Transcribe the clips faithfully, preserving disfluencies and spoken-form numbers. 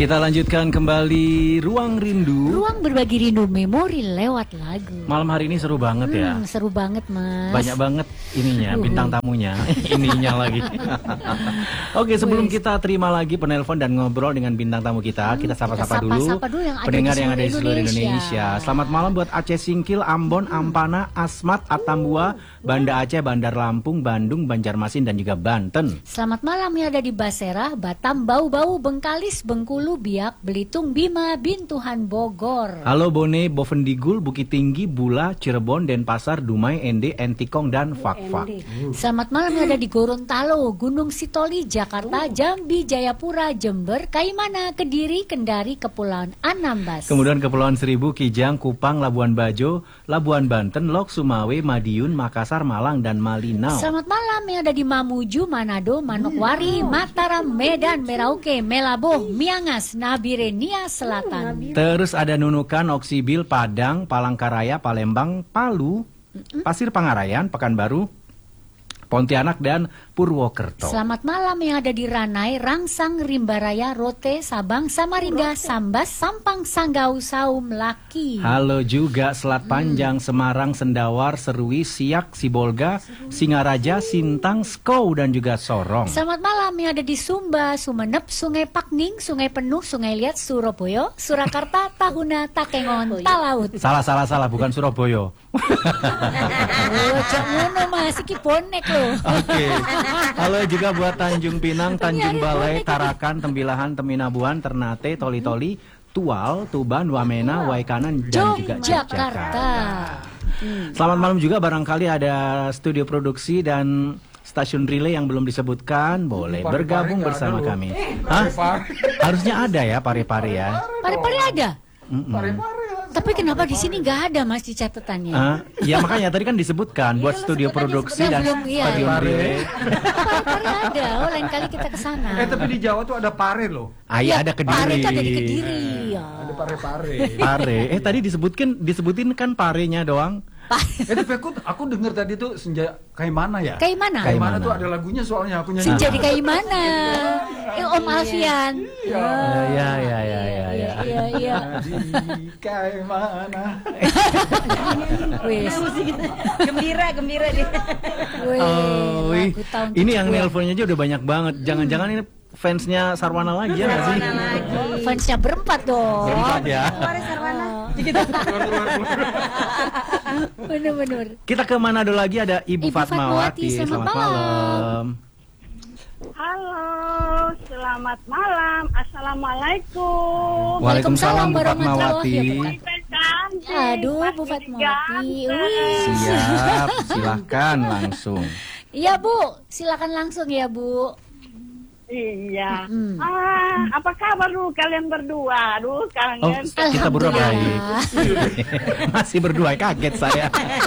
Kita lanjutkan kembali Ruang Rindu. Ruang berbagi rindu memori lewat lagu. Malam hari ini seru banget ya. Hmm, seru banget mas. Banyak banget ininya, Uhuh. bintang tamunya. Ininya lagi. Oke, sebelum Wih. kita terima lagi penelpon dan ngobrol dengan bintang tamu kita, Hmm, kita sapa-sapa kita dulu, sapa-sapa dulu yang ada pendengar di yang ada di seluruh seluruh Indonesia. Indonesia. Selamat malam buat Aceh Singkil, Ambon, Ampana, Asmat, Atambua, Banda Aceh, Bandar Lampung, Bandung, Banjarmasin dan juga Banten. Selamat malam yang ada di Basera, Batam, Bau-Bau, Bengkalis, Bengkulu, Biak, Belitung, Bima, Bintuhan, Bogor. Halo Bone, Bovendigul, Bukit Tinggi, Bula, Cirebon, Denpasar, Dumai, Ende, Entikong dan Fakfak. Selamat malam yang ada di Gorontalo, Gunung Sitoli, Jakarta, Jambi, Jayapura, Jember, Kaimana, Kediri, Kendari, Kepulauan Anambas. Kemudian Kepulauan Seribu, Kijang, Kupang, Labuan Bajo, Labuan Banten, Lok, Sumawe, Madiun, Makassar, Malang dan Malinau. Selamat malam yang ada di Mamuju, Manado, Manokwari, Mataram, Medan, Merauke, Melaboh, Miangas, Nabire, Nia Selatan. Terus ada Nunukan, Oksibil, Padang, Palangkaraya, Palembang, Palu, Pasir Pangarayan, Pekanbaru, Pontianak dan Purwokerto. Selamat malam yang ada di Ranai, Rangsang, Rimbaraya, Rote, Sabang, Samarinda, Sambas, Sampang, Sanggau, Saum, Laki. Halo juga Selat Panjang, Semarang, Sendawar, Serui, Siak, Sibolga, Singaraja, Sintang, Skou dan juga Sorong. Selamat malam yang ada di Sumba, Sumenep, Sungai Pakning, Sungai Penuh, Sungai Liat, Surabaya, Surakarta, Tahuna, Takengon, Talaut. Salah, salah, salah, bukan Surabaya. Oh, cok ngono Mas, iki bonek loh. Oke. Halo juga buat Tanjung Pinang, Tanjung Balai, Tarakan, Tembilahan, Teminabuan, Ternate, Toli-Toli, Tual, Tuban, Wamena, Waikanan dan juga Yogyakarta. Hmm. Selamat malam juga, barangkali ada studio produksi dan stasiun relay yang belum disebutkan, boleh Pare-pare bergabung nggak bersama ada loh. kami. Hah? Harusnya ada ya pare-pare ya. Pare-pare ada. Mm-mm. Pare-pare. Tapi kenapa di sini nggak ada Mas di catatannya? Ah, ya makanya tadi kan disebutkan buat studio produksi Ya, dan belum, iya. stasiun relay. Pare-pare ada. Oh, lain kali kita ke sana. Eh tapi di Jawa tuh ada pare loh. Ah, iya, ada Kediri. Pare itu ada di Kediri. Ya. Ada pare-pare. Pare. Eh tadi disebutkan disebutin kan parenya doang. Eh tapi aku aku dengar tadi tuh senja kayak mana ya? Kayak mana? Kayak mana Kaimana. tuh ada lagunya soalnya aku nyanyi. Senja di kayak mana? Eh, Om Alfian. Ya ya ya ya ya. ya. Iya, iya. Di kayak mana? Wis. Gembira, gembira dia. Wih, Oh, wih. lagu tahun Ini yang tujuh puluh. nelponnya aja udah banyak banget. Jangan-jangan ini fansnya Sarwana lagi ya nggak sih? Fansnya berempat dong. Berempat ya. Suara Sarwana. Bener-bener. Kita ke Manado lagi, ada Ibu, Ibu Fatmawati. Fatmawati, selamat malam. Halo, selamat malam. Assalamualaikum. Waalaikumsalam Bu warahmatullahi Fatmawati. Cantik, Aduh, Bu masih Fatmawati. ganteng. Wih. Siap, silahkan langsung. Iya Bu, silakan langsung ya Bu. Iya. Mm. Ah, apa kabar lu kalian berdua? Aduh, Oh, kangen. kita berdua baik. Alhamdulillah. Masih berdua, kaget saya.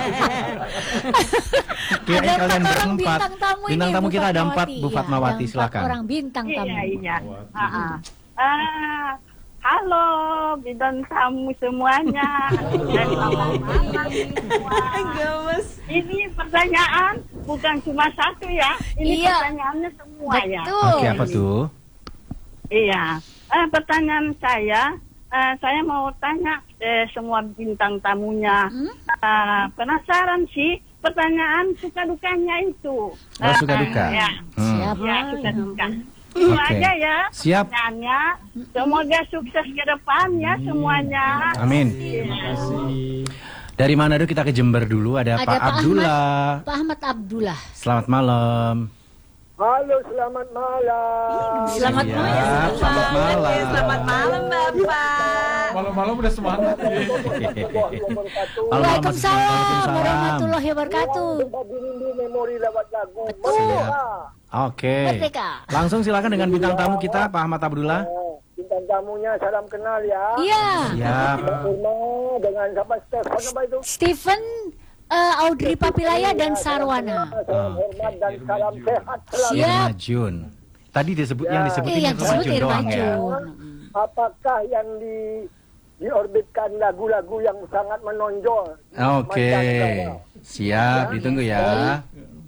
Kirain Ada kalian empat orang berempat. bintang tamu ini, Bintang tamu Bu kita ada empat, Fatmawati. Bu Iya, Fatmawati, ada empat silakan. orang bintang tamu. Iya, iya. Ah, ah. Ah, halo, bidang tamu semuanya. Dan selamat malam semua. Gemes. Ini pertanyaan bukan cuma satu ya. Ini Iya. pertanyaannya semua ya. Betul. Oke, apa tuh? Iya. Eh, pertanyaan saya, eh, saya mau tanya eh, semua bintang tamunya. Hmm? Eh, penasaran sih pertanyaan suka dukanya itu. Oh, suka duka. Ya, Hmm. Siap. ya suka duka. Itu Oke. aja ya. Siap. Pertanyaannya. Semoga sukses ke depan ya semuanya. Amin. Iya. Dari Manado kita ke Jember dulu, ada, Ada Pak Pak Abdullah. Pak Ahmad Abdullah. Selamat malam. Halo, selamat malam. Selamat Siap, malam. selamat malam. Selamat malam, Bapak. Malam-malam udah semangat. Waalaikumsalam warahmatullahi wabarakatuh. Berbagi rindu memori lewat lagu. Betul. Merdeka. Oke. Merdeka. Langsung silakan dengan bintang tamu kita, Pak Ahmad Abdullah. Eh, Bintang tamunya salam kenal ya. Iya. Siap. Irma dengan siapa Stefan apa itu? Stephen, eh, Audrey Papilaya dan Sarwana. Salam hormat dan salam sehat selalu. Siap. Irma Jun. Tadi disebut yang disebutin Eh, yang Irma disebut Jun Irma doang ya. Jun. Apakah yang di diorbitkan lagu-lagu yang sangat menonjol? Oke. Mancanegara? Siap, ditunggu ya.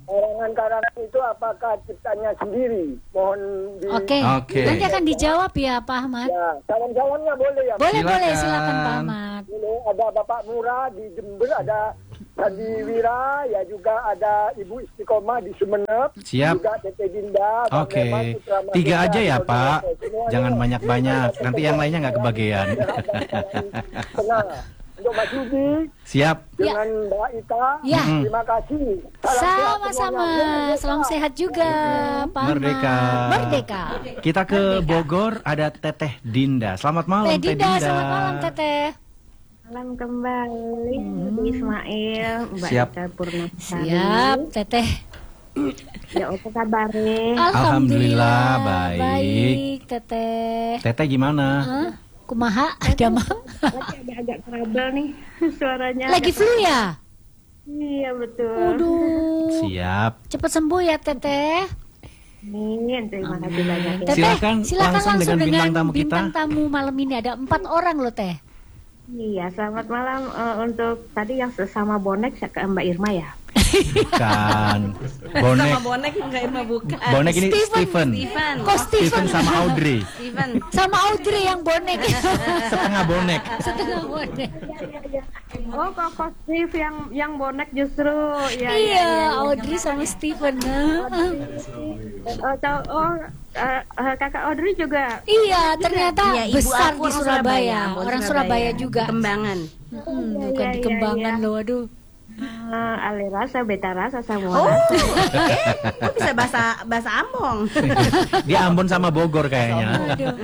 Karangan-karangan itu apakah ciptanya sendiri? Mohon di... Oke. Oke. Nanti akan dijawab ya Pak Ahmad. Ya, salam-salamnya boleh ya? Boleh, Silakan. boleh, silakan Pak Ahmad. Ini ada Bapak Murah di Jember, ada Sandi Wira, ya juga ada Ibu Istiqomah di Sumeneb. Siap. Juga Tete Dinda. Bang Oke. Leman, Putra Mahkota, Tiga aja ya, Saudara Pak. semuanya. Jangan banyak-banyak. Nanti yang lainnya nggak kebagian. Tenang. Untuk Mas Yudi Siap. dengan Mbak Ita, Ya. terima kasih. Salam sehat Sama-sama. semuanya. Salam sehat juga Pak Ahmad. Merdeka. Merdeka. Kita ke Bogor, ada Teteh Dinda. Selamat malam, Teh Teh Dinda, Dinda. selamat malam Teteh. Salam kembali di Ismail, Mbak Siap. Ika Purnasari. Siap, Teteh. Ya, apa kabarnya? Alhamdulillah, baik. Baik, Teteh. Teteh gimana? Hah? Kumaha? Ada mah? Lagi agak-agak trouble nih suaranya. Lagi agak- flu ya? Iya, betul. Waduh. Siap. Cepat sembuh ya, Teteh. Amin, terima kasih banyak ya. Teteh, Silakan langsung dengan bintang tamu kita. bintang tamu malam ini ada empat orang loh, Teh. Iya, selamat malam eh, untuk tadi yang sesama bonek ke Mbak Irma ya. Bukan. Bonek. Sama bonek enggak Irma bukan. Bonek ini Steven. Steven. Steven. Kok Steven Steven? sama Audrey. Steven. Sama Audrey yang bonek. Setengah bonek. Setengah bonek. Oh, kok kok Steve yang yang bonek justru. Ya, Iya, Audrey sama Steven. Oh, tahu- oh eh, eh, kakak Audrey juga. Iya, ternyata Iya, ibu besar aku di Surabaya. Surabaya, Orang Surabaya juga. Kembangan. Hmm, Iya, bukan iya, di iya, Kembangan iya. loh, aduh. Eh, ale rasa, beta rasa semua. Oh, eh, kok bisa bahasa bahasa Ambon? Dia Ambon sama Bogor kayaknya.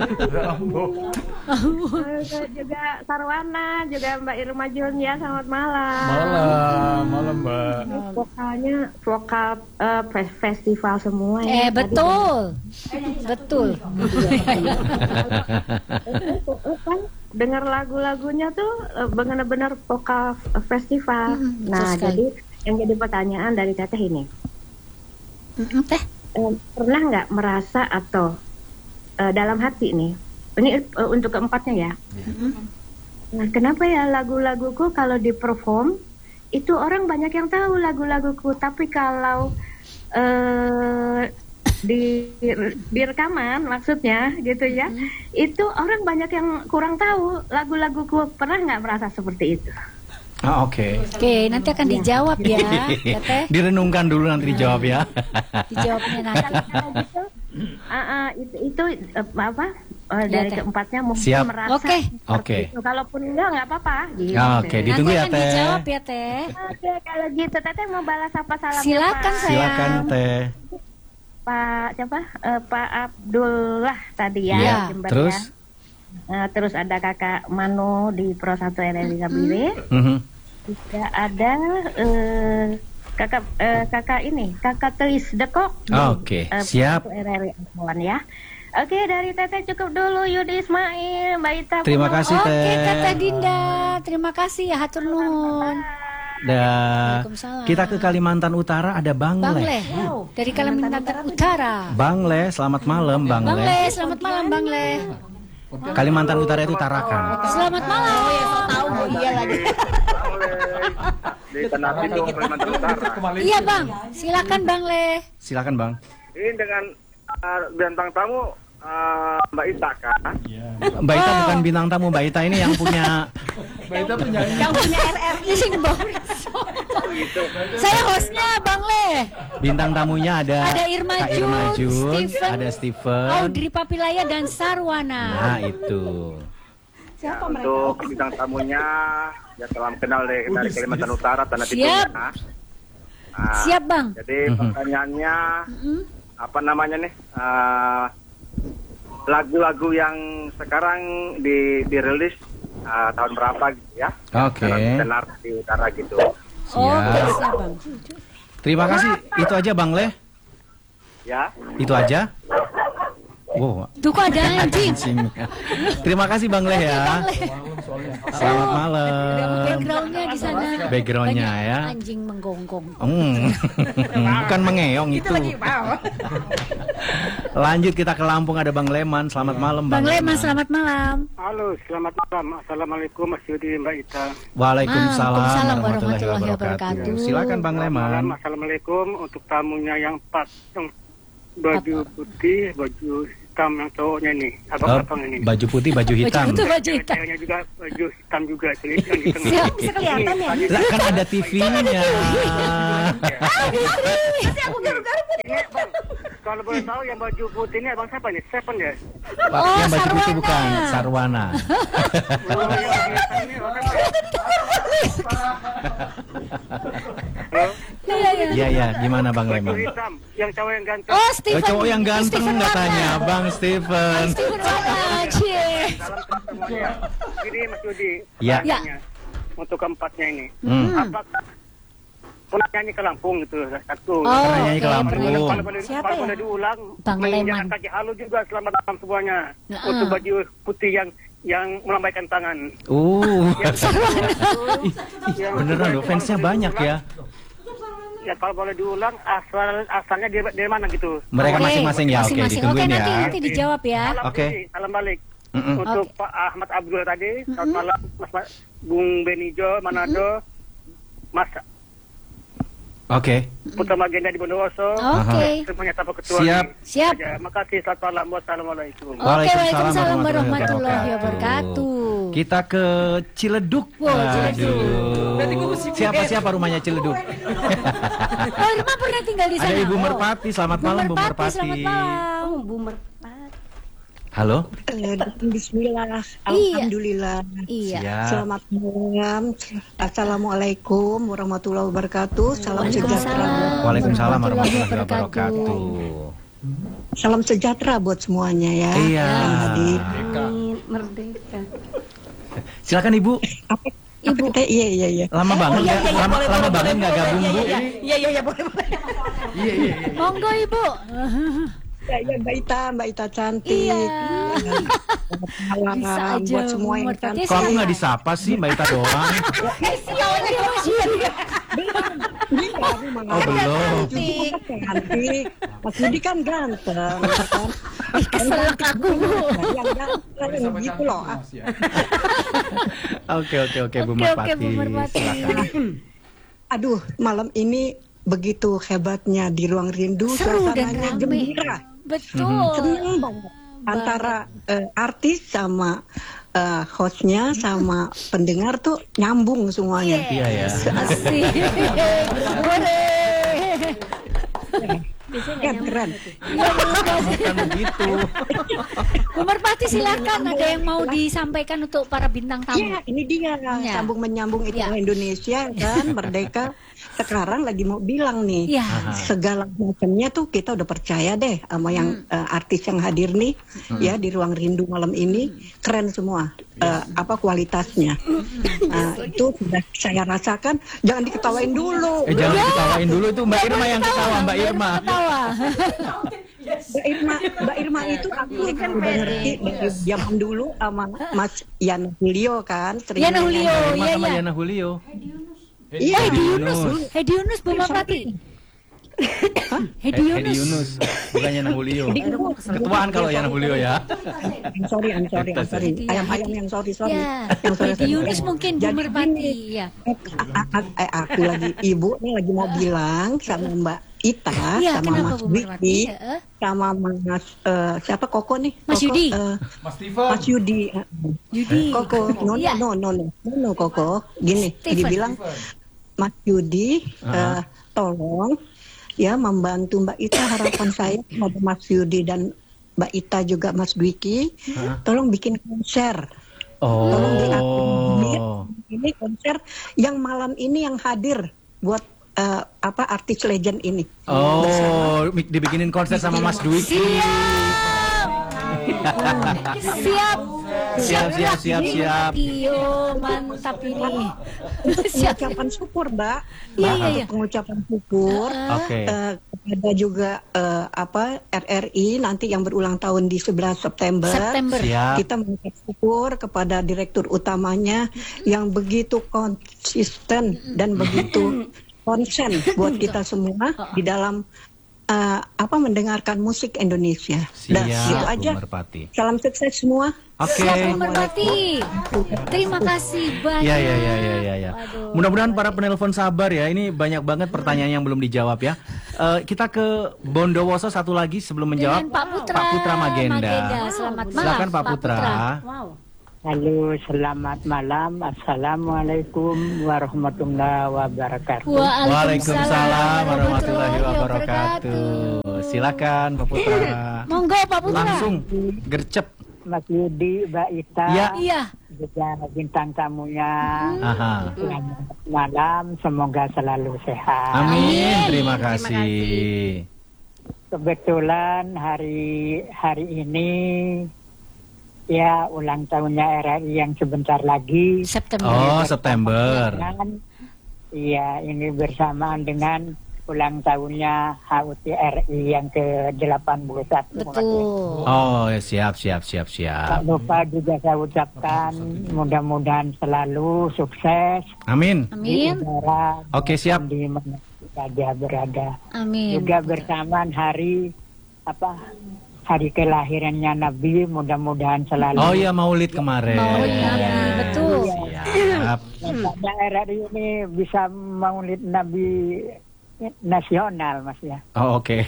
Eh, juga Sarwana, juga Mbak Irma Junia, selamat malam. Malam, malam Mbak. Vokalnya vokal eh, fe- festival semua ya. Eh, betul. Betul. Kan dengar lagu-lagunya tuh eh, benar-benar vokal f- festival. Mm, betul Nah, sekali. jadi yang jadi pertanyaan dari Teteh ini, Mm-mm, Teh. eh, pernah nggak merasa atau eh, dalam hati nih, ini eh, untuk keempatnya ya. Nah, kenapa ya lagu-laguku kalau di perform itu orang banyak yang tahu lagu-laguku, tapi kalau eh di di rekaman maksudnya gitu ya, itu orang banyak yang kurang tahu lagu-laguku. Pernah nggak merasa seperti itu? Ah, oke. Oke, nanti akan dijawab ya, Teteh. Direnungkan dulu nanti dijawab ya. Dijawabnya nanti. Kalau gitu, ah, ah, itu, itu eh, apa eh, dari Teh. keempatnya mungkin Siap. merasa Oke. seperti Oke. itu. Kalaupun enggak nggak apa-apa. Gitu. Oke, ditunggu Nanti ya, akan Teh. dijawab ya, Teh. Oke, kalau gitu Teteh mau balas apa salamnya? Silakan, Pak? sayang. Silakan, Teh. Pak siapa? Eh, Pak Abdullah tadi ya. Iya. Jember Terus? ya. Eh, terus ada Kakak Mano di Pro satu R R I Gabire. Mhm. Juga ada eh, Kakak eh, Kakak ini, Kakak Tris Dekok. di, Oke, eh, Pro siap. satu R R I Ambon ya. Oke, dari Teteh cukup dulu. Yudi Ismail, Mbak Ita. Terima Purnomo. kasih, Teh. Oke, Teteh Dinda. Terima kasih ya, hatur nuhun. Da, Waalaikumsalam. kita ke Kalimantan Utara ada Bang Bang Le. Le, dari Kalimantan Utara. Bang Le, selamat malam Bang Bang Le. Le, selamat malam Bang Le. Kalimantan Utara itu Tarakan. Selamat malam. Oh ya, so tahu iya lagi. Di Tanah Pinang, Kalimantan Utara. Iya Bang, silakan Bang Le. Silakan Bang. Ini dengan uh, bintang tamu uh, Mbak Ita kan? Mbak Ita bukan bintang tamu, Mbak Ita ini yang punya Mbak Ita penyanyi. Yang punya R R I sing Bang. Saya hostnya Bang Le. bintang tamunya ada Ada Irma Kak Irma Jun, Jun, Steven, ada Steven. Audrey Papilaya dan Sarwana. Nah, itu. Ya, untuk bintang tamunya ya salam kenal deh dari Kalimantan Utara, Tanah Siap. Pinang. Nah, Siap Bang. Jadi Mhm. pertanyaannya Mm-mm. apa namanya nih? Uh, lagu-lagu yang sekarang di dirilis uh, tahun berapa gitu ya? Oke. Tenar di utara gitu. Oke, Siap. siap Bang. Terima kasih. Itu aja Bang Le. Ya. Itu aja. Wow. Tuh kok ada anjing. Anjing. Terima kasih Bang Le ya. Bang Le. Selamat malam. Backgroundnya di sana. Backgroundnya Banyak ya. Anjing menggonggong. Hmm. Bukan mengeong itu. Itu lagi wow. Lanjut kita ke Lampung, ada Bang Leman. Selamat malam Bang Leman, selamat malam. Halo, selamat malam. Assalamualaikum Mas Yudi, Mbak Ita. Waalaikumsalam Waalaikumsalam warahmatullahi warahmatullahi wabarakatuh. wabarakatuh. Silakan Bang Selamat malam. Leman. Assalamualaikum untuk tamunya yang pas, yang baju putih, baju hitam yang cowoknya ini, Oh, abang-abang ini. baju putih, baju hitam. Baju itu baju hitam. Ceweknya juga baju hitam juga, jadi yang di tengah. Siap, bisa kelihatan ya? Lah kan ada T V-nya. Nanti aku garuk-garuk. Ini Bang, kalau boleh tahu yang baju putih ini abang siapa nih? Seven ya? Pak, Oh, yang baju putih Sarwana. bukan Sarwana. Oh, yang hitam ini orang Halo? Iya, iya. Iya ya, gimana Bang Baju Leman? hitam, yang cowok yang ganteng. Oh, Oh, Steven. cowok yang ganteng Steven katanya, mana? Bang Steven. Steven mana? Cie. Salam kepada semuanya. Jadi Mas Yudi, Ya. pertanyaannya, untuk keempatnya ini, Hmm. apakah pernah nyanyi ke Lampung gitu? Satu. Oh, Pernah nyanyi ke oke, Lampung. pernah. Kalau, kalau, boleh, Siapa kalau ya? boleh diulang, Bang menginjakan Leman. kaki halu juga selamat malam semuanya. Nah, Untuk ah. baju putih yang yang melambaikan tangan. Uh, Yang- beneran loh, fansnya banyak ya. Ya kalau boleh diulang, asal asalnya dari, dari mana gitu? Mereka Oke, masing-masing ya, oke, masing-masing. ditungguin Oke, ya. nanti nanti dijawab ya. Salam, Oke. Budi, salam balik. Mm-mm. Untuk Oke. Pak Ahmad Abdul tadi, selamat malam, Mas, Mas Bung Benijo Manado, Mas Oke. Putra Magenda di Bondowoso. Oke. Semuanya tanpa ketua. Siap. Siap. Aja. Makasih, selamat malam. Wassalamualaikum. Oke, waalaikumsalam warahmatullahi wabarakatuh. Kita ke Ciledug. Wow, Aduh. Siapa siapa rumahnya Ciledug? Oh, Irma pernah tinggal di sana. Ada Ibu Oh. Merpati. Selamat malam Bu Merpati. Selamat malam. Oh, bumer. Halo. Eh, Bismillah, Iya. Alhamdulillah. Iya. Siap. Selamat malam. Assalamualaikum warahmatullahi wabarakatuh. Salam sejahtera. Waalaikumsalam. Waalaikumsalam warahmatullahi warahmatullahi wabarakatuh. wabarakatuh. Salam sejahtera buat semuanya ya. Iya. Yang hadir. Amin, merdeka. Silakan Ibu. Apa, apa kita? Iya iya iya. Lama banget iya, nggak? iya, Lama, boleh, lama boleh, banget boleh, nggak boleh, gabung iya, Bu? iya, iya, iya, iya, boleh, boleh. Monggo Ibu. Ya, ya, Mbak Ita, Mbak Ita cantik. Iya. Selamat Bisa malam aja, buat semua yang Merpati. cantik. Kok aku nggak disapa sih Mbak Ita doang? Oh belum. Yudi kan cantik, Mas Yudi kan ganteng, ya kan? Keselak aku. Yang ganteng gitu loh. Ah, Oke oke oke Bu Oke, oke, Merpati. Bu Merpati. Silakan. Aduh, malam ini begitu hebatnya di Ruang Rindu, Seru dan suasananya rame. gembira, Betul. seneng banget. Antara eh, artis sama eh, hostnya sama pendengar tuh nyambung semuanya. Iya ya. Asik. Boleh. Keren, keren. Bukan begitu. Bu Merpati silakan, ada yang mau disampaikan untuk para bintang tamu. Iya, ini dia Ya. sambung menyambung itu Ya. Indonesia kan merdeka. Sekarang lagi mau bilang nih, Iya. segala macamnya tuh kita udah percaya deh sama yang eh, artis yang hadir nih ya di Ruang Rindu malam ini, keren semua eh, apa kualitasnya. Nah, itu sudah saya rasakan. Jangan diketawain dulu. Eh jangan diketawain dulu itu Mbak Irma yang ketawa Mbak Irma. Ketawa. Mbak Irma, Mbak Irma itu aku kan udah ngerti dari zaman dulu sama Mas Yana Julio kan. sering Yana nyanyi. Julio. Irma iya, sama iya. Yana Julio. Iya, Hedi Yunus. Yunus. Hedi Yunus Bu Merpati. Hedi Eh, Hedi Yunus. Yunus. Bukan Yana Julio. Ketuaan kalau Yana Julio ya. I'm sorry, I'm sorry, I'm sorry. Ayam-ayam yang sorry, sorry. Ya, Yang sorry, Hedi sorry. Yunus mungkin Bu Jadi Merpati. gini, Ya. eh, a- a- eh, aku lagi, ibu nih lagi mau bilang sama Mbak Ita, Iya, sama kenapa Mas Bu Merpati? Wiki, Ya. sama Mas, eh, siapa Koko nih? Mas Koko, Yudi. eh, Mas Steven. Mas Yudi. eh, Yudi. Koko, no, Iya. no, no, no, no, no, Koko. Gini, Steven. dibilang Mas Yudi, eh, tolong ya membantu Mbak Ita. Harapan saya kepada Mas Yudi dan Mbak Ita juga Mas Dwiki, tolong bikin konser. Tolong diatur Oh. ini konser yang malam ini yang hadir buat eh, apa artis legend ini. Oh, mi- dibikinin konser sama Mas Dwiki. Siap. Siap, siap, siap, siap. Iyo, mantap ini. Untuk Siap. pengucapan syukur, Mbak. Iya, iya, Untuk iya. pengucapan syukur. Oke. eh, kepada juga eh, apa R R I nanti yang berulang tahun di sebelas September. September. Siap. Kita mengucap syukur kepada direktur utamanya yang begitu konsisten dan begitu konsen buat kita semua di dalam uh, apa mendengarkan musik Indonesia. Dah, Siap, gitu Bu aja. Merpati. Salam sukses semua. Oke. Siap, Bu Merpati. Terima kasih banyak. Ya, ya, ya, ya, ya, ya. Waduh. Mudah-mudahan para penelpon sabar ya. Ini banyak banget pertanyaan yang belum dijawab ya. Eh, kita ke Bondowoso satu lagi sebelum menjawab. Dengan Pak Putra. Pak Putra Magenda. Magenda. Selamat malam. Silakan Pak Putra. Wow. Halo, selamat malam. Assalamualaikum warahmatullahi wabarakatuh. Waalaikumsalam warahmatullahi wabarakatuh. Silakan Pak Putra. Monggo Pak Putra. Langsung gercep. Mas Yudi, Mbak Ita, Ya. Iya. juga bintang tamunya. Aha. Selamat malam, semoga selalu sehat. Amin. Terima kasih. Kebetulan hari hari ini ya ulang tahunnya R R I yang sebentar lagi. September. Oh, September. Iya, ini bersamaan dengan ulang tahunnya H U T R I yang ke delapan puluh satu. Betul. Oh, ya, siap, siap, siap, siap. Tak lupa juga saya ucapkan mudah-mudahan selalu sukses. Amin. Di Amin. udara, Oke, siap. di mana saja berada. Amin. Juga bersamaan hari apa hari kelahirannya Nabi, mudah-mudahan selalu. Oh ya, Maulid kemarin. Maulid Nabi, betul. Siap. Nampaknya R R I ini bisa Maulid Nabi nasional, Mas ya. Oh, oke.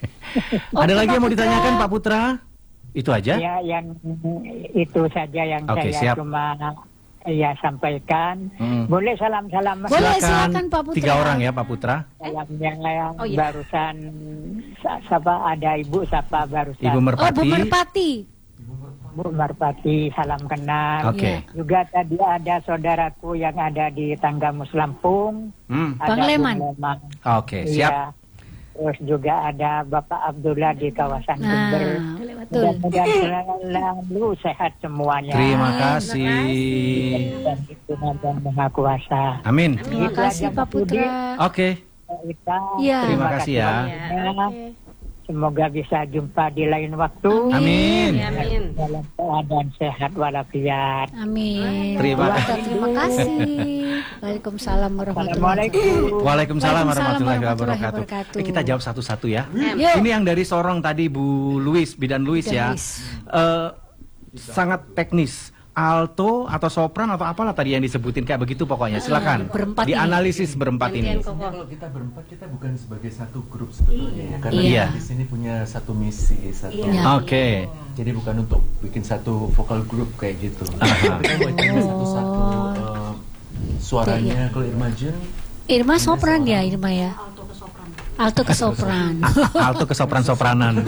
Ada lagi yang mau ditanyakan Pak Putra? Itu aja? Ya, yang itu saja yang Oke, saya siap. cuma ya sampaikan. Hmm. Boleh salam-salam Mas? Boleh, silakan Pak Putra. Tiga orang ya Pak Putra. Salam yang, yang Oh, iya. barusan sa- siapa ada Ibu siapa barusan? Ibu Oh, Merpati. Bu Merpati. Bu Marpati, salam kenal. Oke. Juga tadi ada saudaraku yang ada di Tanggamus Lampung. Hmm. Ada Bang Leman. Bung Leman. Oke, Iya. siap. Terus juga ada Bapak Abdullah di kawasan Nah, Jember. betul. Mudah-mudahan selalu sehat semuanya. Terima kasih. Dan Tuhan dan Maha Kuasa. Amin. Terima Itu kasih aja, Pak Mas Budi. Putra. Oke. Kita, Iya. Terima kasih ya. waktunya. Semoga bisa jumpa di lain waktu. Amin. Amin. Dalam keadaan sehat walafiat. Amin. Terima Bu Putra, terima kasih. Waalaikumsalam warahmatullahi wabarakatuh. Assalamualaikum. Waalaikumsalam warahmatullahi warahmatullahi wabarakatuh. wabarakatuh. Eh, kita jawab satu-satu ya. Yuk. Ini yang dari Sorong tadi Bu Luis, Bidan Luis Bidan ya. Luis. Eh, sangat teknis. Alto atau sopran atau apalah tadi yang disebutin kayak begitu pokoknya. Silakan. Berempat ini. Dianalisis berempat ini. Kalau kita berempat kita bukan sebagai satu grup sebetulnya ya. Karena Iya. kita di sini punya satu misi, satu. Iya. Oke. Jadi bukan untuk bikin satu vokal group kayak gitu. Aha. Kita buatnya satu-satu eh, suaranya. Kalau Irma Jun Irma sopran ya, Irma ya. Alto ke sopran. Alto ke sopran-sopranan.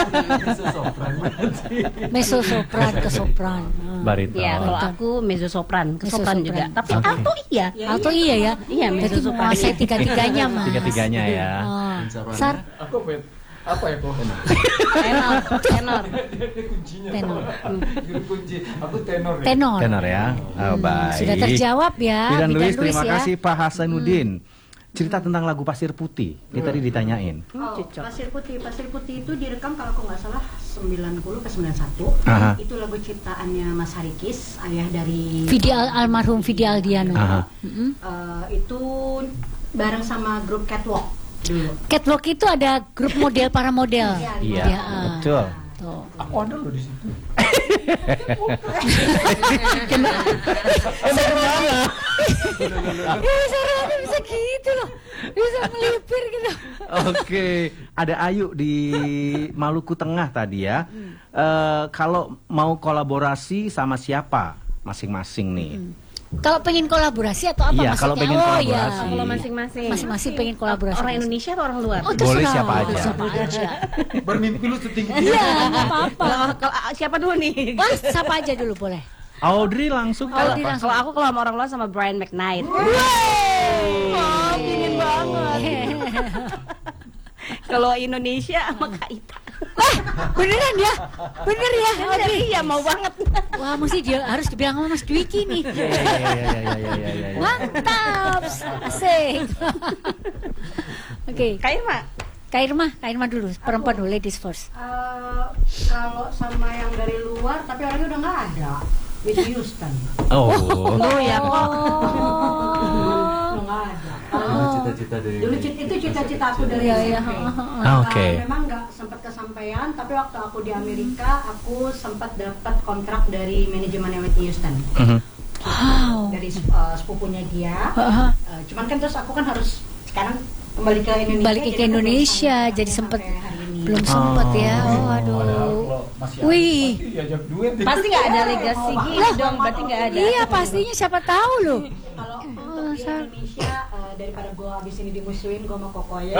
Mezzo sopran ke sopran. Barito. Ya, kalau aku mezzo sopran, ke sopran Mezzo juga. sopran. Tapi Oke. alto iya. Alto iya ya. Iya, mezzo Berarti sopran. menguasai tiga-tiganya, Mas. Tiga-tiganya ya. Oh. suaranya. Sar, Aku apa ya? Apa ya kok? Tenor, tenor. Kuncinya. Tenor. Guru kunci. Aku tenor. ya. tenor. Tenor ya. Oh, baik. Sudah terjawab ya. Bidan Bidan Luis, terima ya. kasih Pak Hasanuddin. Cerita tentang lagu Pasir Putih. Ini tadi ditanyain. Oh, Pasir Putih, Pasir Putih itu direkam kalau aku nggak salah sembilan puluh ke sembilan puluh satu. Aha. Itu lagu ciptaannya Mas Harikis, ayah dari Vidi Al- almarhum Vidi Aldiano. Aha. Mm-mm. Eh, itu bareng sama grup Catwalk dulu. Catwalk itu ada grup model para model. Iya, Ya, ah. betul. Tuh. Aku ada loh di situ. Ya, suaranya bisa gitu loh. Bisa melipir gitu. Oke, ada Ayu di Maluku Tengah tadi ya. Eh, kalau mau kolaborasi sama siapa masing-masing nih? Kalau pengen kolaborasi atau apa Iya, maksudnya? kalau pengen oh kolaborasi. ya. Kalau masing-masing. Masing-masing pengen kolaborasi. Orang Indonesia atau orang luar? Oh, Boleh terserah. siapa aja. Siapa aja. Bermimpi lu setinggi Iya, nggak apa-apa. Kalau kalau siapa dulu nih? Wah, siapa aja dulu boleh. Audrey langsung Audrey apa? langsung. Kalau aku kalau sama orang luar sama Brian McKnight. Wah, dingin banget. Kalau Indonesia sama Kak Ita. Beneran ya? Bener ya? Audrey? Iya, mau banget. Wah, mesti dia harus dibilang sama Mas Dwiki nih. Iya, iya, iya, iya, iya, iya, iya, iya. Mantap, asik. Oke, Kak Irma. Kak Irma, Kak Irma dulu, perempuan dulu, ladies first. Eh, kalau sama yang dari luar tapi orangnya udah nggak ada. Whitney Houston. Oh. Lu ya kok. Oh, nggak ada. Oh. Cita-cita dari Dulu cita, itu cita-cita aku dari Iya, S M P. iya. Ah, oke. Uh, memang nggak sempat kesampaian, tapi waktu aku di Amerika, aku sempat dapat kontrak dari manajemen Whitney Houston. Mhm. Wow. Dari uh, sepupunya dia. Uh-huh. Uh, cuman kan terus aku kan harus sekarang kembali ke Indonesia. Balik ke jadi aku belum Indonesia, sampai- jadi sampai sempet hari ini. belum sempet ya. Oh, aduh. Wih. Pasti nggak ada legasi gitu dong, berarti nggak ada. Iya, pastinya siapa tahu loh. Kalau untuk di Indonesia uh, daripada gue abis ini dimusuhin, gue mau koko aja.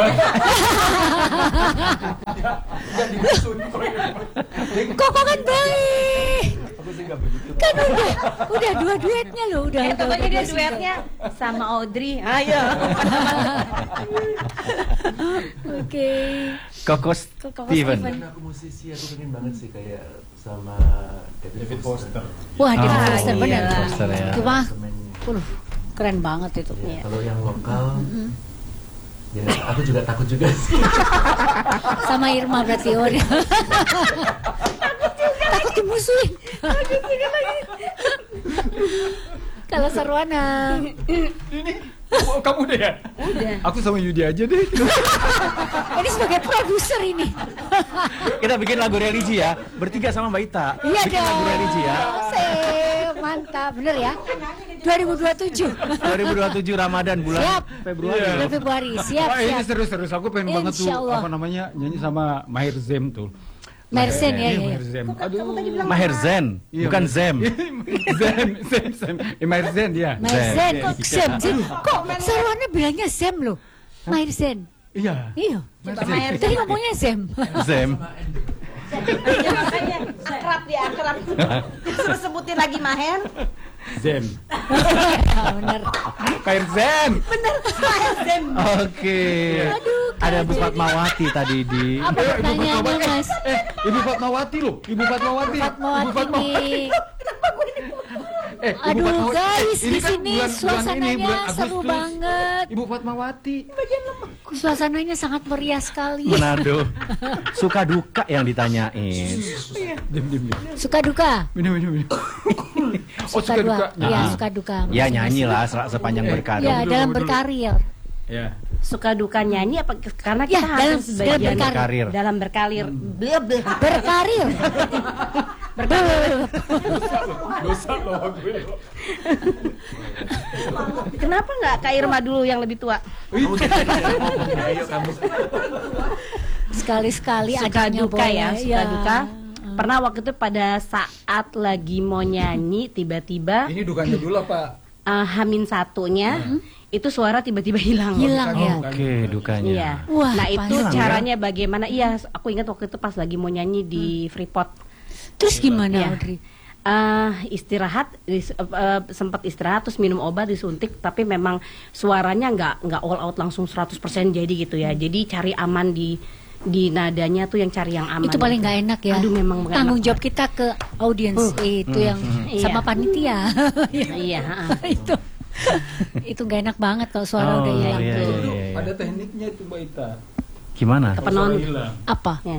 Koko kan baik. Kan udah, udah dua duetnya loh, udah. Eh, udah, pokoknya udah dia dua duetnya sama Audrey. Ayo. Oke. Koko Koko Steven. Steven. Karena aku musisi, aku pengen banget sih kayak sama David, Foster. Wah, David Oh, Foster benar. David Foster, ya. Cuma, Semen. uh, keren banget itu. Ya, kalau yang lokal, ya aku juga takut juga sih. Sama Irma berarti oh. dia. Takut dimusuhin. Kalau Sarwana. Oh, kamu deh ya? Udah. Aku sama Yudi aja deh. Ini sebagai produser ini. Kita bikin lagu religi ya, bertiga sama Mbak Ita. Iya bikin dong. lagu religi ya. Sip, mantap, bener ya. dua ribu dua puluh tujuh. dua ribu dua puluh tujuh Ramadan bulan Siap. Februari. Iya. Bulan Februari, siap, Wah, ini siap. serius-serius. Aku pengen banget tuh Insya Allah. apa namanya nyanyi sama Maher Zem tuh. Maher Zain, ya, Iya, ya, ya. Maher Zem. Aduh. Maher Zen, Iya, bukan Maher- Zem. Zem, Zem, Zem. Eh, Maher Zen dia. Maher Zain, kok Iya. Zem, Zem. Kok Sarwana bilangnya Zem loh. Maher Zain. Iya. Iya. Maher Zain. Tadi ngomongnya Zem. Zem. Makanya akrab dia akrab. Terus sebutin lagi Maher. Zem. Bener. Maher Zen. Bener, Maher Zem. Oke. Ada Bu Fatmawati tadi di. Apa pertanyaannya, Mas? Eh, Ibu Fatmawati loh. Ibu Fatmawati. Fatmawati Ibu Fatmawati. nih. Eh, Ibu Aduh Fatmawati. guys, Ini di kan sini bulan- bulan ini, suasananya bulan seru Agustus. banget. Ibu Fatmawati. Suasananya sangat meriah sekali. Manado. Suka duka yang ditanyain. Diam, diam, diam. Suka duka. Minum, minum, minum. Oh, Suka suka duka. duka. Iya, Ah. suka duka. Ya nyanyi lah se- sepanjang Eh, berkarir. Ya, Dulu, dalam dulu. berkarir. Ya. Suka duka nyanyi apa karena Ya, kita dalam- harus dalam sebagian berkarir. dalam berkarir. Bleh, bleh. Berkarir. Dosa loh gue. Kenapa nggak Kak Irma dulu yang lebih tua? Ayo kamu. Sekali-sekali Suka adanya duka boleh. ya, suka duka. Pernah waktu itu pada saat lagi mau nyanyi tiba-tiba Ini dukanya dulu apa? uh, Hamin satunya itu suara tiba-tiba hilang. Hilang ya. Oke, dukanya. Iya. Wah, nah itu pasti. caranya bagaimana? Iya, aku ingat waktu itu pas lagi mau nyanyi di Freeport. Terus gimana, Iya. Audrey? Eh, istirahat, dis- eh, eh, sempat istirahat terus minum obat disuntik, tapi memang suaranya nggak nggak all out langsung seratus persen jadi gitu ya. Jadi cari aman di di nadanya tuh yang cari yang aman. Itu paling gitu. nggak enak ya. Aduh memang nggak Tanggung enak. jawab kita ke audiens Uh. itu yang Iya. sama panitia. Iya, ha-ha. itu itu nggak enak banget kalau suara Oh, udah hilang iya, tuh. iya, iya, iya. Ada tekniknya itu Mbak Ita. Gimana? Ke penon- hilang. Apa? Ya.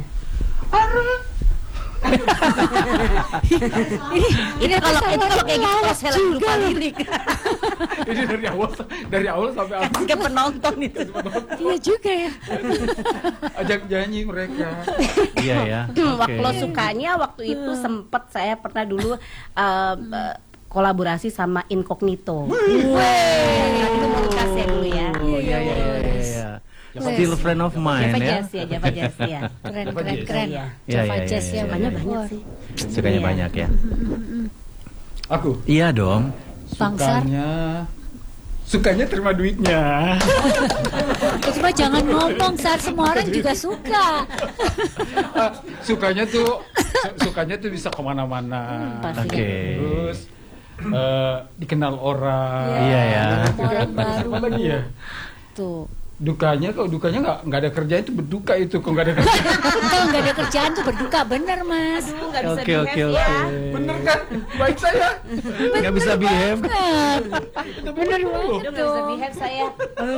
Ini Ini kalau saya itu kalau kayak gitu lawak saya lagi lupa juga loh. lirik. Ini dari awal dari awal sampai akhir Ke penonton itu. Iya juga ya. ajak nyanyi mereka. Iya ya. Waktu Oke. lo sukanya waktu itu sempet saya pernah dulu uh, uh, kolaborasi sama Incognito. Wah, itu mau dikasih ya dulu ya. Oh iya iya iya iya. Still friend of mine Java ya. Jazz ya, Java Jazz ya. Keren keren keren. Iya. Iya, Java iya, Jazz iya, ya. iya, Banyak iya. banyak Wah. sih. Sukanya Iya. banyak ya. Aku Iya dong. Bangsar. sukanya sukanya terima duitnya. Cuma jangan ngomong saat semua orang juga suka. Ah, sukanya tuh su- sukanya tuh bisa kemana-mana. Pasti. Oke. Terus eh, dikenal orang. Iya ya. Orang baru. Apa lagi ya? Tuh. Dukanya kalau dukanya nggak nggak ada kerjaan itu berduka itu kalau nggak ada kerjaan. Kalau nggak ada kerjaan tuh berduka bener mas. Nggak bisa Oke oke behave oke. ya. Bener kan? Baik saya. Nggak bisa behave. Bener banget Aduh, nggak bisa tuh. behave saya.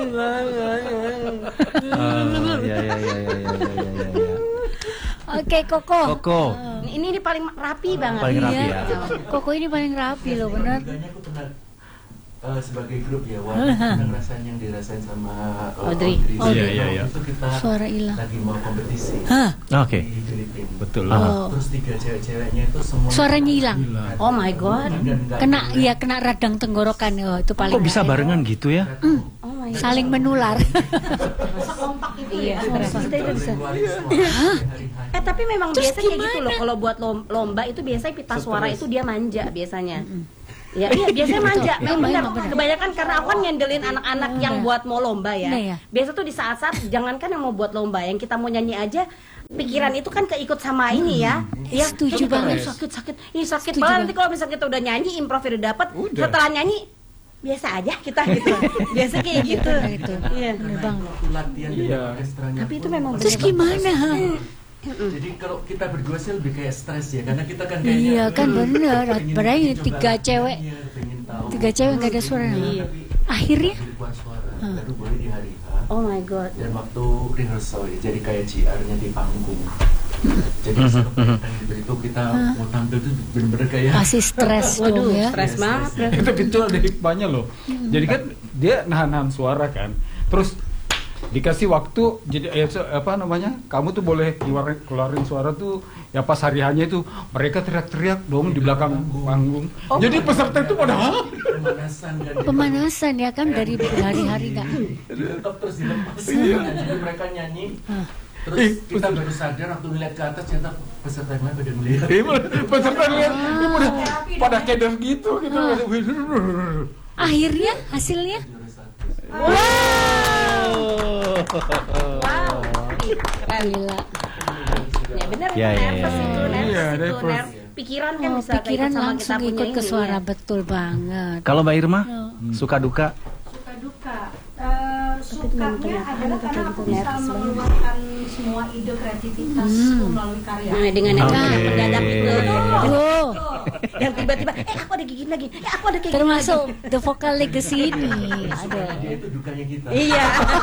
Oh, iya iya iya iya iya iya iya. Oke Koko. Koko. Ini ini paling rapi banget. Paling rapi Iya. ya. Koko ini paling rapi loh bener. Duganya aku pernah uh, sebagai grup ya, walaupun senang rasanya yang dirasain sama uh, Audrey. Audrey. Oh, iya, iya, iya. Itu kita Suara hilang. lagi mau kompetisi Hah? Oke. di Filipina. Betul. Nah, Oh. terus tiga cewek-ceweknya itu semua Suaranya hilang. Oh my god. Dan nggak Kena boleh. ya kena radang tenggorokan. Oh, itu paling Kok bisa bahaya. barengan gitu ya? Hmm, Oh my god. saling menular. Sekompak itu Iya, ya. stres kita itu bisa. Eh tapi memang Terus biasa kayak gitu gimana? loh kalau buat lom- lomba itu biasanya pita suara itu dia manja biasanya. Ya iya biasanya manja. Betul. Memang benar. Memang benar. Kebanyakan karena aku kan ngandelin anak-anak yang buat mau lomba ya. Nah, ya. Biasa tuh di saat-saat jangankan yang mau buat lomba, yang kita mau nyanyi aja pikiran itu kan keikut sama ini ya. Ya Setuju terus kita, banget. "Ih, sakit sakit. Ih sakit Setuju banget banget. nanti kalau misalnya kita udah nyanyi improv udah dapat Udah. setelah nyanyi biasa aja kita gitu. Biasa kayak gitu. Gitu. Iya. Bener banget. Waktu latihan di Iya. orkestranya Tapi itu pun memang Terus gimana? Ha? Jadi kalau kita berdua sih lebih kayak stres ya, karena kita kan kayaknya Iya kan "Aduh, bener. pengen Berarti coba tiga latihan cewek, ya, pengen tahu." tiga cewek nggak ada suara. Iya. Akhirnya? Buat suara, baru boleh di hari H. Oh my god. Dan waktu rehearsal ya, jadi kayak G R-nya di panggung. Jadi sekepengen gitu itu kita mau tampil tuh bener-bener kayak Pasti stres dong ya. Stres banget. Eh, tapi itu ada hikmahnya loh. Jadi kan dia nahan-nahan suara kan. Terus dikasih waktu jadi eh, se- apa namanya? Kamu tuh boleh keluarin, keluarin suara tuh ya pas hari hanya itu mereka teriak-teriak dong di belakang panggung. Jadi peserta itu pada "Hah?" pemanasan kan. Pemanasan ya kan dari berhari-hari nggak. Tetap terus dilepas. Jadi mereka nyanyi. Terus kita baru sadar waktu ngeliat ke atas ternyata peserta yang lain pada ngeliat. Iya, peserta lihat dia pada pada keder gitu gitu. Akhirnya hasilnya? Wow. Ih, keren. Gila. Ya benar Ya, ya, nervous ya, itu, ya. nervous Iya, itu, nervous. nerv- pikiran kan Oh, bisa pikiran keikut sama langsung kita punya ikut ke ini, suara, ya. betul banget. Kalau Mbak Irma, Oh. suka duka? Suka duka. Eh, sukanya ternyata adalah kita karena gitu aku bisa nervous banget. mengeluarkan semua ide kreativitas melalui karya. Nah, dengan yang Oke. yang mendadak itu. Oh, Dan tiba-tiba, eh aku ada gigi lagi, eh aku ada kayak gini termasuk lagi. The Vocal Legacy ini. Ada. Dia itu dukanya kita. Iya.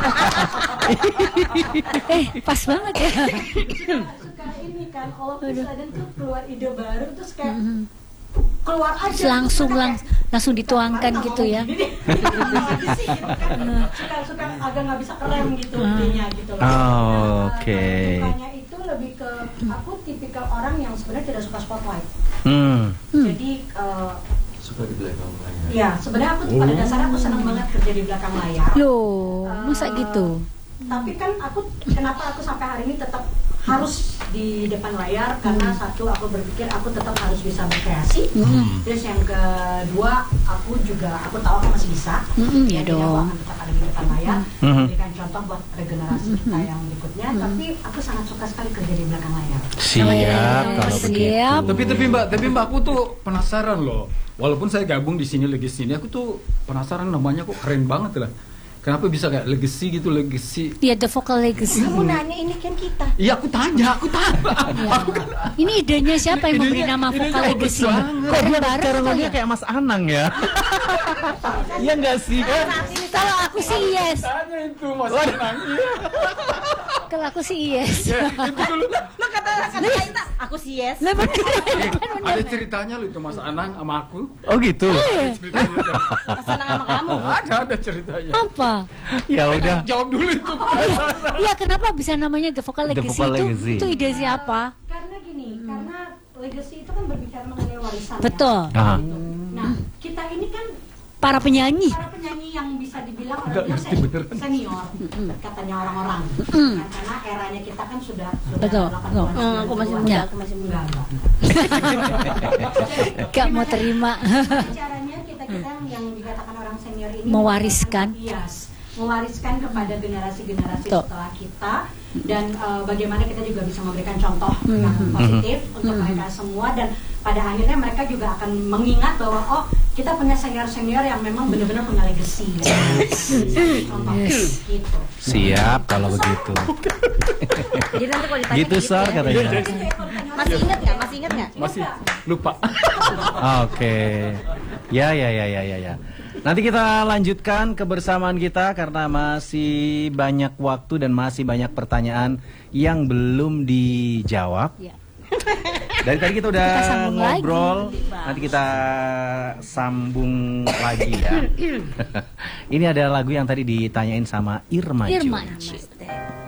Eh, pas banget ya. Suka ini kan, all of a sudden tuh keluar ide baru terus kayak keluar aja. Langsung Terus lang kayak, langsung dituangkan "Kemarin gitu ngomong ya. gini deh." Gimana sih, gitu kan. Suka suka agak nggak bisa kerem gitu idenya gitu loh. Oh, Nah, oke. kalau dukanya itu lebih ke aku tipikal orang yang sebenarnya tidak suka spotlight. Hmm. Jadi eh, Suka di belakang layar. ya sebenarnya aku pada dasarnya aku senang banget kerja di belakang layar. Loh, masa Eh, gitu? Tapi kan aku kenapa aku sampai hari ini tetap harus di depan layar karena satu aku berpikir aku tetap harus bisa berkreasi. Terus yang kedua aku juga aku tahu aku masih bisa. Mm-mm, ya Jadi aku dong. akan tetap ada di depan layar. Mhm. Memberikan contoh buat regenerasi kita yang berikutnya. Tapi aku sangat suka sekali kerja di belakang layar. Siap kalau Siap. begitu. Tapi tapi Mbak, tapi Mbak aku tuh penasaran loh. Walaupun saya gabung di sini Legacy ini, aku tuh penasaran namanya kok keren banget lah. Kenapa bisa kayak Legacy gitu, Legacy? Dia The Vocal Legacy. Kamu nanya ini kan kita. Iya aku tanya, aku tanya. Ya. Ini idenya siapa yang memberi Idenya- nama idenya Vocal bagus Legacy? banget. Kok dia Bareng cara kali ngomongnya ya? kayak Mas Anang ya? Iya nggak sih? Saat ini Kalau aku sih yes. Tanya itu Mas Anang. Iya. Kalau aku sih yes. Ya, itu dulu. lo kata kata kita, aku sih yes. Lah bener. Ada ceritanya loh itu Mas Anang sama aku. Oh gitu. Ceritanya ada. Senang sama kamu. Ada ada ceritanya. Apa? Ya udah. Jawab dulu itu. Iya, kenapa bisa namanya The Vocal The Legacy Vocal itu? Legacy. Itu ide siapa? Karena gini, karena legacy itu kan berbicara mengenai warisan. ya. Betul. Aha. Nah, kita ini kan Para penyanyi. para penyanyi yang bisa dibilang Nggak orang ngerti beneran. senior, katanya orang-orang. Nah, karena eranya kita kan sudah sudah Betul, delapan betul. puluhan, Hmm, aku masih sembilan muda, Ya. aku masih muda. Enggak, enggak. Gak mau terima. Caranya kita kita yang dikatakan orang senior ini Mewariskan. Yes, mewariskan kepada generasi-generasi Betul. setelah kita dan eh, bagaimana kita juga bisa memberikan contoh yang positif untuk mereka semua dan pada akhirnya mereka juga akan mengingat bahwa oh kita punya senior-senior yang memang benar-benar punya legacy. Contoh Yes. gitu. Siap kalau begitu. Jadi nanti kalau ditanya Gitu kayak Sar ya. katanya. Masih ingat nggak? Masih ingat nggak? Masih lupa. Oke. Ya ya ya ya ya ya. Nanti kita lanjutkan kebersamaan kita karena masih banyak waktu dan masih banyak pertanyaan yang belum dijawab. Ya. Dari tadi kita udah Kita sambung ngobrol, lagi. nanti kita sambung lagi ya. Ini ada lagu yang tadi ditanyain sama Irma. Irma Ju. Ju.